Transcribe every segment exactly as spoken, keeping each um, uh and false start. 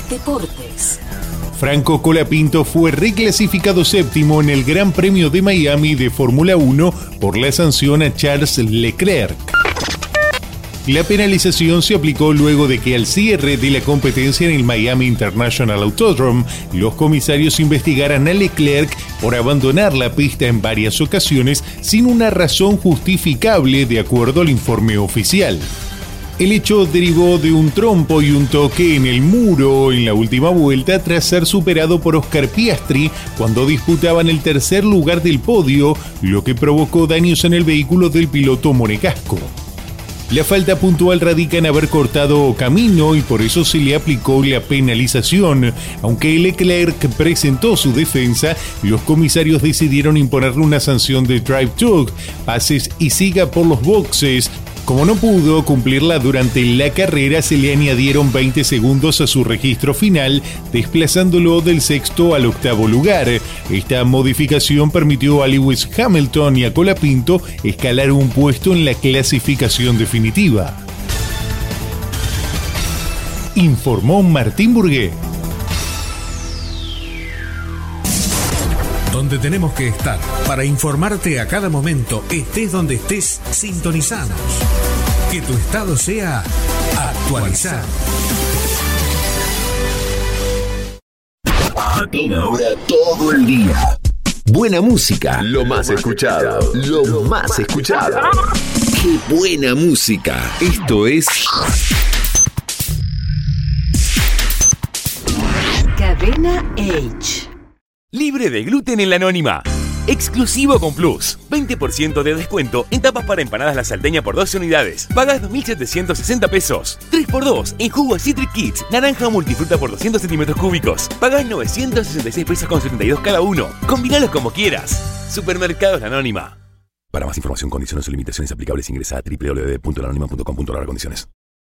Deportes. Franco Colapinto fue reclasificado séptimo en el Gran Premio de Miami de Fórmula uno por la sanción a Charles Leclerc. La penalización se aplicó luego de que al cierre de la competencia en el Miami International Autodrome, los comisarios investigaran a Leclerc por abandonar la pista en varias ocasiones sin una razón justificable de acuerdo al informe oficial. El hecho derivó de un trompo y un toque en el muro en la última vuelta tras ser superado por Oscar Piastri cuando disputaban el tercer lugar del podio, lo que provocó daños en el vehículo del piloto monegasco. La falta puntual radica en haber cortado camino y por eso se le aplicó la penalización. Aunque Leclerc presentó su defensa, los comisarios decidieron imponerle una sanción de drive-thru, pases y siga por los boxes. Como no pudo cumplirla durante la carrera, se le añadieron veinte segundos a su registro final, desplazándolo del sexto al octavo lugar. Esta modificación permitió a Lewis Hamilton y a Colapinto escalar un puesto en la clasificación definitiva. Informó Martín Burgué. Donde tenemos que estar para informarte a cada momento, estés donde estés, sintonizanos. Que tu estado sea actualizado. A toda hora, todo el día. Buena música. Lo más escuchado. Lo más escuchado. ¡Qué buena música! Esto es Cadena H. Libre de gluten en la Anónima. Exclusivo con Plus. veinte por ciento de descuento en tapas para empanadas La Salteña por doce unidades. Pagas dos mil setecientos sesenta pesos. tres por dos en jugo Citric Kids. Naranja o multifruta por doscientos centímetros cúbicos. Pagas novecientos sesenta y seis pesos con setenta y dos cada uno. Combinalos como quieras. Supermercados La Anónima. Para más información, condiciones o limitaciones aplicables, ingresa a doble u doble u doble u punto la anónima punto com punto a r condiciones.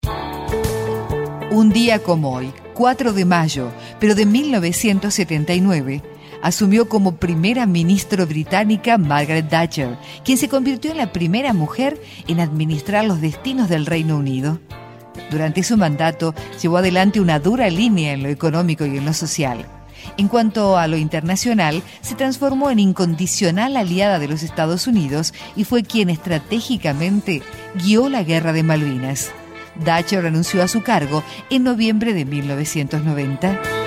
Un día como hoy, cuatro de mayo, pero de mil novecientos setenta y nueve, asumió como primera ministra británica Margaret Thatcher, quien se convirtió en la primera mujer en administrar los destinos del Reino Unido. Durante su mandato, llevó adelante una dura línea en lo económico y en lo social. En cuanto a lo internacional, se transformó en incondicional aliada de los Estados Unidos y fue quien estratégicamente guió la Guerra de Malvinas. Thatcher renunció a su cargo en noviembre de mil novecientos noventa.